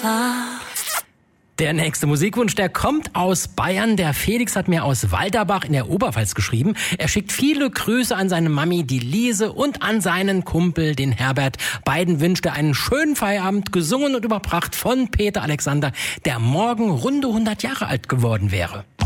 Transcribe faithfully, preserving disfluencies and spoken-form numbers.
Der nächste Musikwunsch, der kommt aus Bayern. Der Felix hat mir aus Walterbach in der Oberpfalz geschrieben. Er schickt viele Grüße an seine Mami, die Lise, und an seinen Kumpel, den Herbert. Beiden wünscht er einen schönen Feierabend, gesungen und überbracht von Peter Alexander, der morgen runde hundert Jahre alt geworden wäre.